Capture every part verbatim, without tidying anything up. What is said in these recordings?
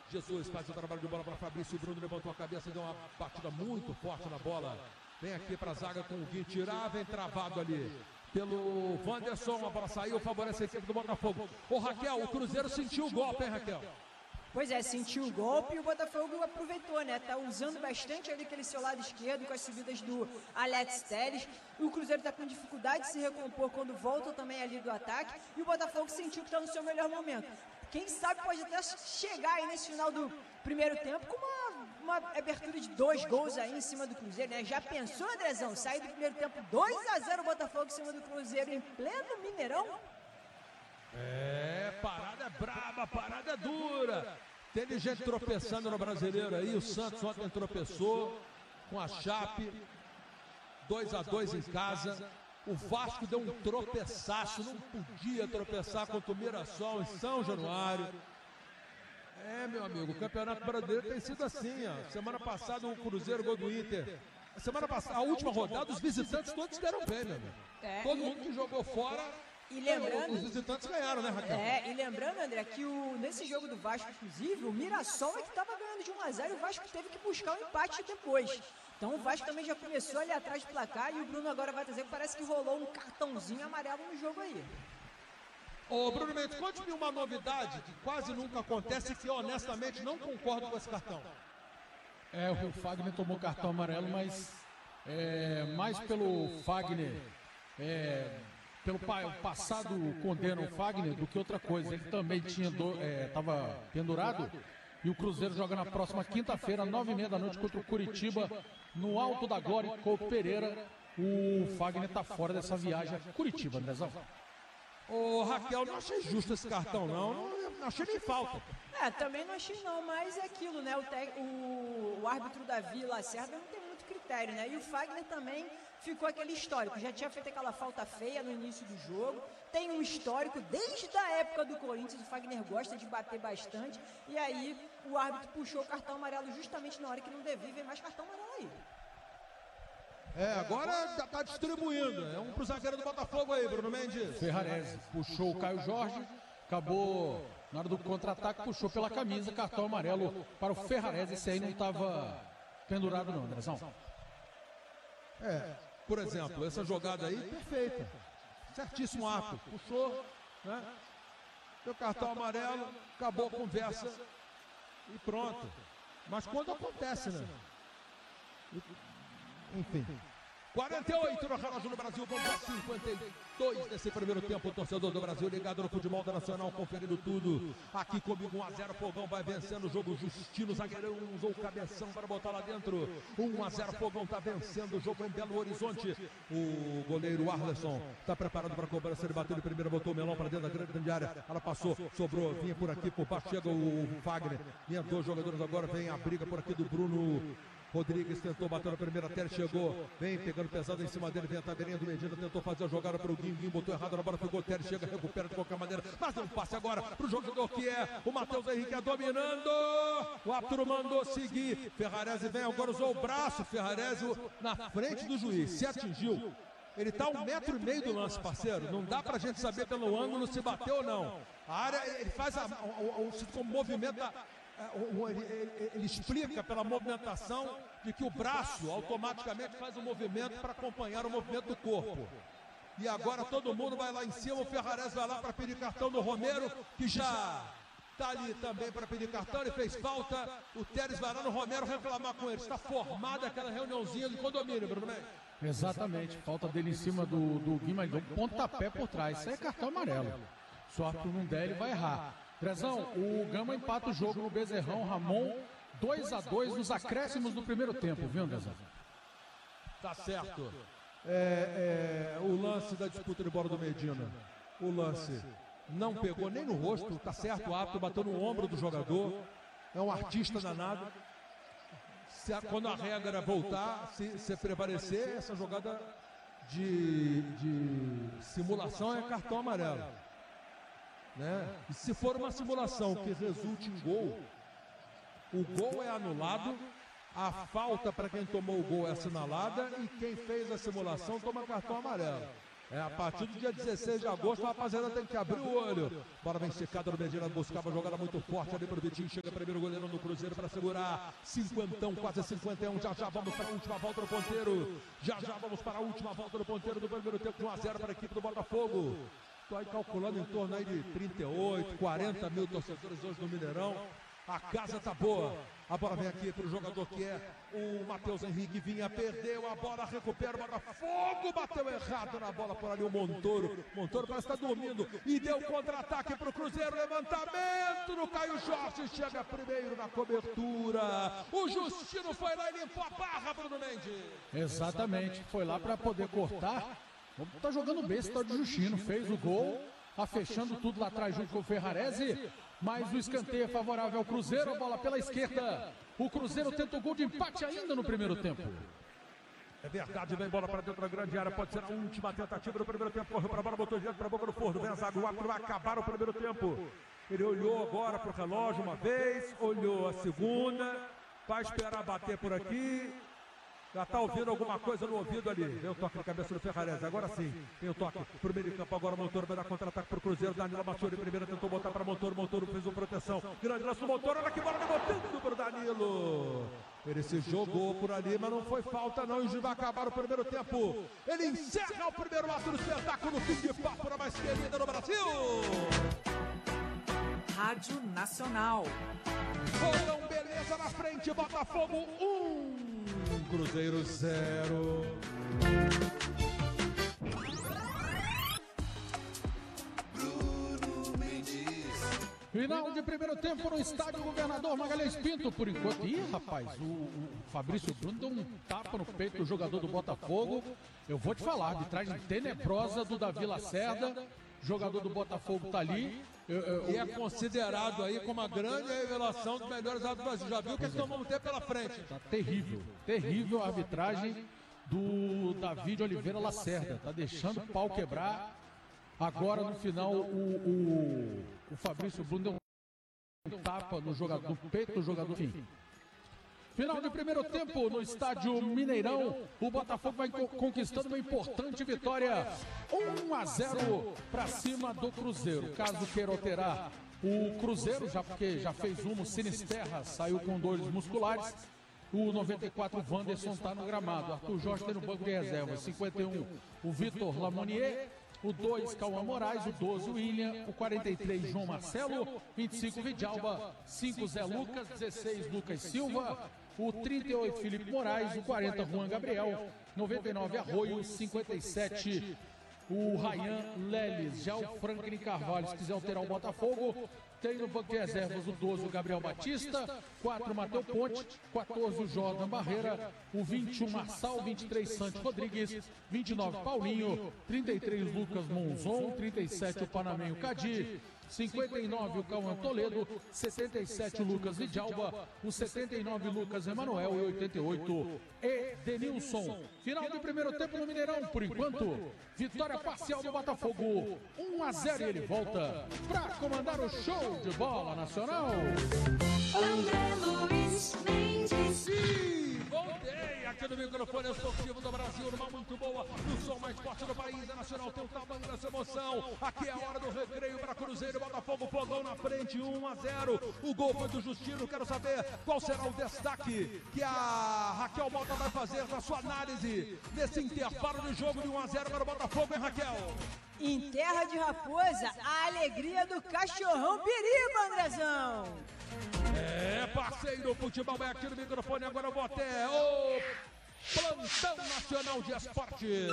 Jesus faz o trabalho de bola para Fabrício. O Bruno levantou a cabeça, deu uma batida muito forte na bola. Vem aqui para a zaga com o Gui tirar, vem travado ali pelo Wanderson. A bola saiu, favorece a equipe do Botafogo. Ô Raquel, o Cruzeiro sentiu o golpe, hein, Raquel? Pois é, sentiu o golpe e o Botafogo aproveitou, né? Tá usando bastante ali aquele seu lado esquerdo com as subidas do Alex Telles. O Cruzeiro tá com dificuldade de se recompor quando volta também ali do ataque. E o Botafogo sentiu que tá no seu melhor momento. Quem sabe pode até chegar aí nesse final do primeiro tempo com uma, uma abertura de dois gols aí em cima do Cruzeiro, né? Já pensou, Andrezão? Sair do primeiro tempo dois a zero o Botafogo em cima do Cruzeiro em pleno Mineirão? É, parada é braba, parada é dura. Teve gente tropeçando no Brasileiro aí. O Santos ontem tropeçou com a Chape. dois a dois em casa. O Vasco deu um tropeçaço. Não podia tropeçar contra o Mirassol em São Januário. É, meu amigo, o Campeonato Brasileiro tem sido assim, ó. Semana passada o Cruzeiro, gol do Inter. A semana passada, a última rodada, os visitantes todos deram bem, meu amigo. É, Todo e... mundo que jogou fora... E lembrando, os visitantes ganharam, né, Raquel? É, e lembrando, André, que o, nesse jogo do Vasco, inclusive, o Mirassol é que estava ganhando de um a zero e o Vasco teve que buscar o um empate depois. Então o Vasco também já começou ali atrás do placar e o Bruno agora vai trazer que parece que rolou um cartãozinho amarelo no jogo aí. Ô, Bruno Mendes, conte-me uma novidade que quase nunca acontece e que eu honestamente não concordo com esse cartão. É, o Fagner tomou cartão amarelo, mas é, mais pelo Fagner... É, pelo pa passado condena o Fagner do que outra coisa. Ele também tinha estava é, pendurado e o Cruzeiro joga na próxima quinta-feira, nove e meia da noite, contra o Curitiba, no Alto da Glória, em Couto Pereira. O Fagner está fora dessa viagem a Curitiba, Andrezão. Ô Raquel, não achei justo esse cartão, não. Não, não achei nem falta. É, também não achei não, mas é aquilo, né? O, te... o... o árbitro Davi Lacerda não tem muito critério, né? E o Fagner também ficou aquele histórico. Já tinha feito aquela falta feia no início do jogo. Tem um histórico desde a época do Corinthians. O Fagner gosta de bater bastante. E aí o árbitro puxou o cartão amarelo justamente na hora que não devia. Vem mais cartão amarelo aí. É, agora já tá distribuindo. É um pro zagueiro do Botafogo aí, Bruno Mendes. Ferrarese puxou o Caio Jorge, acabou na hora do contra-ataque, puxou pela camisa, cartão amarelo para o Ferrarese. Esse aí não estava pendurado não, Andrezão. É, por exemplo, essa jogada aí, perfeita. Certíssimo ato. Puxou, né? Deu cartão amarelo, acabou a conversa e pronto. Mas quando acontece, né? Enfim. quarenta e oito no relógio do Brasil, vamos a cinquenta e dois nesse primeiro tempo. O torcedor do Brasil ligado no futebol da Nacional, conferindo tudo. Aqui comigo, um a zero, Fogão vai vencendo o jogo. Justino, zagueirão, usou o cabeção para botar lá dentro. um a zero, Fogão está vencendo o jogo em Belo Horizonte. O goleiro Arleson está preparado para a cobrança. Ele bateu de primeira, botou o melão para dentro da grande, grande área. Ela passou, sobrou, vinha por aqui, por baixo. Chega o Fagner. Vinha dois jogadores agora, vem a briga por aqui do Bruno Rodrigues, tentou bater na primeira tela, chegou, vem pegando pesado em cima dele, vem a taberinha do Medina, tentou fazer a jogada para o Guim, Guim botou errado na bola, pegou o Teres, chega, recupera de qualquer maneira, mas deu um passe agora para o jogador que é o Matheus Henrique, é dominando, o árbitro mandou seguir, Ferrarese vem, agora usou o braço, Ferrarese na frente do juiz, se atingiu. Ele está a um metro e meio do lance, parceiro. Não dá pra gente saber pelo ângulo se bateu ou não. A área, ele faz a, o, o, o, o movimento, ele, ele, ele explica pela movimentação de que o braço automaticamente faz o movimento para acompanhar o movimento do corpo. E agora todo mundo vai lá em cima, o Ferrarese vai lá para pedir cartão do Romero, que já está ali também para pedir cartão, ele fez falta. O Teres vai lá no Romero reclamar com ele. Está formada aquela reuniãozinha de condomínio, Bruno Mendes. Exatamente, falta dele em cima do, do Guima, deu um pontapé por trás. Isso é cartão amarelo. Se o árbitro não der, ele vai errar. Drezão, o Gama empata o jogo no Bezerrão, Ramon, dois a dois nos acréscimos do primeiro tempo, viu, Drezão? Tá certo. É, é, o lance da disputa de bola do Medina, o lance não pegou nem no rosto, tá certo, o árbitro bateu no ombro do jogador, é um artista danado. Se a, quando a regra voltar, se, se prevalecer, essa jogada de, de simulação é cartão amarelo. Né? E se for uma simulação que resulte em gol, o gol é anulado, a falta para quem tomou o gol é assinalada e quem fez a simulação toma cartão amarelo. É, a partir do dia dezesseis de agosto, a rapaziada tem que abrir o olho. Bola vem esticada no Medina, buscava uma jogada muito forte ali pro Vitinho. Chega primeiro goleiro no Cruzeiro para segurar. Cinquentão, quase cinquenta e um. Já já vamos para a última volta do ponteiro. Já já vamos para a última volta do ponteiro do primeiro tempo de um a zero para a equipe do Botafogo. Estou aí calculando em torno aí de trinta e oito, quarenta mil torcedores hoje no Mineirão. A casa tá boa. A bola vem aqui para o jogador que é o Matheus Henrique. Vinha, perdeu a bola, recupera o Botafogo. Bateu errado na bola por ali o Montoro. Montoro parece estar dormindo. E deu contra-ataque para o Cruzeiro. Levantamento no Caio Jorge. Chega primeiro na cobertura. O Justino foi lá e limpou a barra, Bruno Mendes. Exatamente. Foi lá para poder cortar. Tá jogando bem esse tal de Justino. Fez o gol. Tá fechando tudo lá atrás junto com o Ferrarese. Mas o escanteio é favorável ao Cruzeiro, a bola pela esquerda. O Cruzeiro tenta o gol de empate ainda no primeiro tempo. É verdade, vem bola para dentro da grande área, pode ser a última tentativa do primeiro tempo. Correu para a bola, botou direto para a boca do forno. Vem a zaga, o árbitro vai acabar o primeiro tempo. Ele olhou agora para o relógio uma vez, olhou a segunda, vai esperar bater por aqui. Já está ouvindo alguma coisa no ouvido ali. Vem o toque na cabeça do Ferrarese. Agora sim. Tem o toque pro meio de campo. Agora o Montoro vai dar contra-ataque pro Cruzeiro. Danilo Machori primeiro tentou botar para Montoro. Montoro fez uma proteção. Grande lance do Montoro. Olha que bola botando pro Danilo. Ele se jogou por ali, mas não foi falta não. E vai acabar o primeiro tempo. Ele encerra o primeiro ato do espetáculo. Fim de papo na mais querida no Brasil. Rádio Nacional. Fogão Beleza na frente. Botafogo um. Cruzeiro zero. Bruno Mendes. Final de primeiro tempo no estádio Governador Magalhães Pinto, por enquanto. Ih, rapaz, o, o Fabrício Bruno deu um tapa no peito do jogador do Botafogo. Eu vou te falar, arbitragem tenebrosa do Davi Lacerda. Jogador do Botafogo tá ali. Eu, eu, e é considerado aí como a grande revelação dos melhores árbitros do Brasil. Já viu o que nós vamos ter pela frente? Tá terrível, terrível a arbitragem do David Oliveira Lacerda. Tá deixando o pau quebrar. Agora no final o, o, o Fabrício Bruno deu um tapa no, jogador, no peito do jogador. Enfim. Final de primeiro tempo no estádio Mineirão. O Botafogo vai conquistando uma importante vitória. um a zero para cima do Cruzeiro. Caso queira alterar o Cruzeiro, já porque já fez uma, o Sinisterra saiu com dores musculares. O noventa e quatro, Wanderson está no gramado. Arthur Jorge tem no banco de reserva. cinquenta e um, o Vitor Lamonier. O dois, Cauã Moraes. O doze, William. O quarenta e três, João Marcelo. vinte e cinco, Vidalba. cinco, Zé Lucas. dezesseis, Lucas Silva. O trinta e oito, Felipe Moraes. O quarenta, Juan Gabriel. noventa e nove, Arroio. cinquenta e sete, o Ryan Leles. Já o Franklin Carvalho, se quiser alterar o Botafogo, tem no banco de reservas o doze, o Gabriel Batista. quatro, Matheus Ponte. quatorze, o Jordan Barreira. O vinte e um, Marçal. vinte e três, Santos Rodrigues. vinte e nove, Paulinho. trinta e três, Lucas Monzon. trinta e sete, o Panamenho Cadi. cinquenta e nove, o Cauã Toledo. setenta e sete, o Lucas Vidalba. O setenta e nove, Lucas Emanuel. E oitenta e oito, Edenilson. Final de primeiro tempo no Mineirão, por enquanto. Vitória parcial do Botafogo. um a zero, e ele volta para comandar o show de bola nacional. André Luiz Mendes. Voltei aqui no microfone esportivo do Brasil, numa muito boa, no som mais forte do país, a Nacional tem o tamanho dessa emoção. Aqui é a hora do recreio para Cruzeiro e Botafogo, Fogão na frente, um a zero. O gol foi do Justino. Quero saber qual será o destaque que a Raquel Mota vai fazer na sua análise nesse intervalo de jogo de um a zero para o Botafogo, hein, Raquel? Em terra de Raposa, a alegria do cachorrão Piriba, Andrezão. É, parceiro, o futebol é aqui no microfone. Agora eu vou até o Plantão Nacional de Esporte.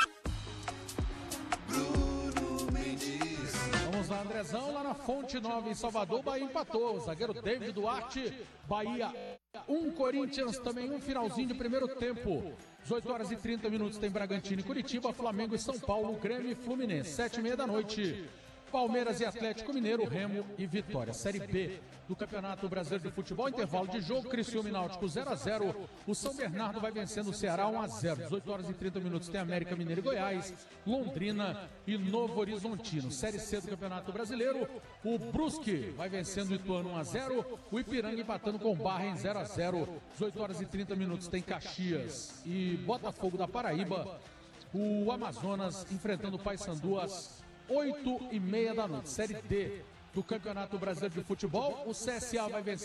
Bruno Mendes. Vamos lá, Andrezão, lá na Fonte Nova em Salvador. Bahia empatou. O zagueiro David Duarte. Bahia um, Corinthians também um, finalzinho de primeiro tempo. dezoito horas e trinta minutos tem Bragantino e Curitiba, Flamengo e São Paulo, Grêmio e Fluminense. sete e meia da noite. Palmeiras e Atlético Mineiro, Remo e Vitória. Série B do Campeonato Brasileiro de Futebol, intervalo de jogo, Criciúma e Náutico zero a zero. O São Bernardo vai vencendo o Ceará um a zero. dezoito horas e trinta minutos tem América Mineiro e Goiás, Londrina e Novo Horizontino. Série C do Campeonato Brasileiro, o Brusque vai vencendo o Ituano um a zero. O Ipiranga empatando com o Barra em zero a zero. dezoito horas e trinta minutos tem Caxias e Botafogo da Paraíba. o Amazonas enfrentando o Paysandu às oito e meia da noite. Série D do Campeonato Brasileiro de Futebol. O C S A vai vencer